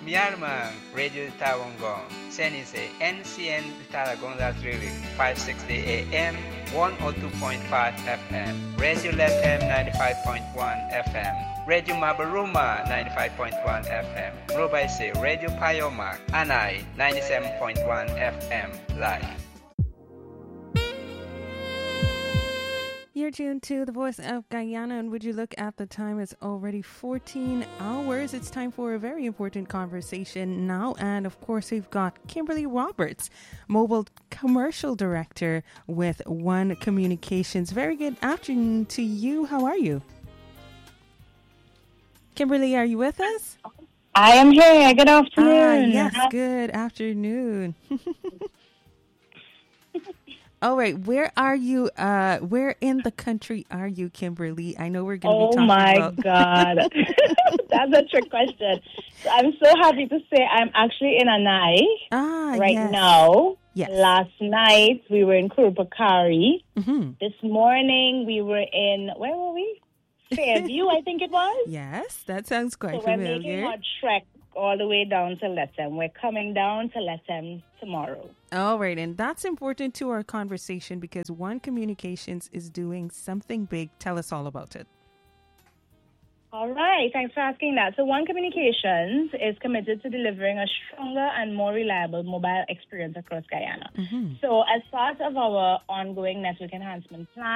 Myanmar, Radio Tawangong, Senise, NCN Talagon That's Really, 560 AM, 102.5 FM, Radio FM 95.1 FM, Radio Mabaruma 95.1 FM, Robaise, Radio Payoma, Anai 97.1 FM, live. You're tuned to the Voice of Guyana, and would you look at the time? It's already 14 hours. It's time for a very important conversation now. And of course, we've got Kimberly Roberts, Mobile Commercial Director with One Communications. Very good afternoon to you. How are you? Kimberly, are you with us? I am here. Good afternoon. Yes, good afternoon. All right, where are you? Where in the country are you, Kimberly? I know we're going to be talking about... Oh, my God. That's a trick question. So I'm so happy to say I'm actually in Anai right now. Yes. Last night, we were in Kurupakari. Mm-hmm. This morning, we were in... Where were we? Fairview, I think it was. Yes, that sounds quite familiar. familiar. So we're making our trek all the way down to Lethem. We're coming down to Lethem tomorrow. All right, and that's important to our conversation because One Communications is doing something big. Tell us all about it. All right, thanks for asking that. So One Communications is committed to delivering a stronger and more reliable mobile experience across Guyana. Mm-hmm. So as part of our ongoing network enhancement plan,